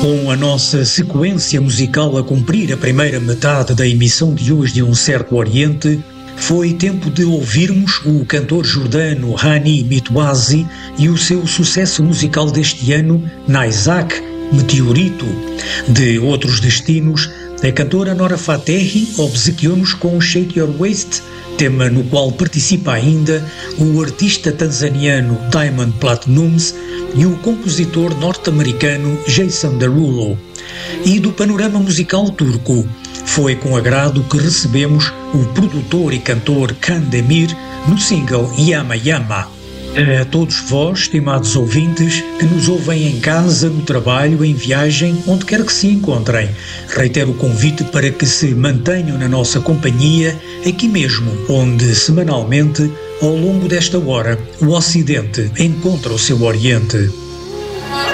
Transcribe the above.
Com a nossa sequência musical a cumprir a primeira metade da emissão de hoje de Um Certo Oriente, foi tempo de ouvirmos o cantor jordano Hani Mitwazi e o seu sucesso musical deste ano, Naisak, Meteorito. De Outros Destinos, a cantora Nora Fatehi obsequiou-nos com Shake Your Waist, tema no qual participa ainda o artista tanzaniano Diamond Platnumz e o compositor norte-americano Jason Derulo. E do panorama musical turco, foi com agrado que recebemos o produtor e cantor Kandemir no single Yama Yama. A todos vós, estimados ouvintes, que nos ouvem em casa, no trabalho, em viagem, onde quer que se encontrem, reitero o convite para que se mantenham na nossa companhia, aqui mesmo, onde semanalmente, ao longo desta hora, o Ocidente encontra o seu Oriente.